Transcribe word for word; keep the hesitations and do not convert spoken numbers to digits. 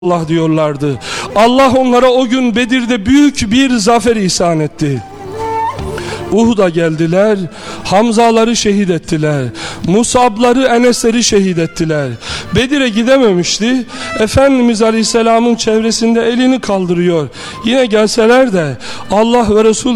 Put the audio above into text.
Allah diyorlardı. Allah onlara o gün Bedir'de büyük bir zafer ihsan etti. Uhud'a geldiler, Hamzaları şehit ettiler, Musabları, Enesleri şehit ettiler. Bedir'e gidememişti. Efendimiz Aleyhisselam'ın çevresinde elini kaldırıyor. Yine gelseler de Allah ve Resul